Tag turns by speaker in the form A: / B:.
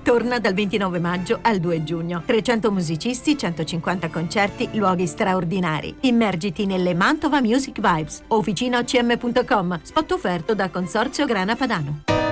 A: Torna dal 29 maggio al 2 giugno. 300 musicisti, 150 concerti, luoghi straordinari. Immergiti nelle Mantova Music Vibes. Officinaocm.com. Spot offerto da Consorzio Grana Padano.